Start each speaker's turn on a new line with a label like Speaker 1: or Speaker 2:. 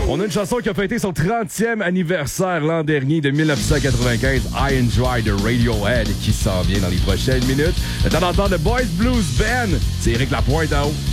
Speaker 1: On a une chanson qui a fêté son 30e anniversaire l'an dernier de 1995, High and Dry de Radiohead, qui s'en vient dans les prochaines minutes. Le temps d'entendre le Boys Blues Band, c'est Éric Lapointe en haut.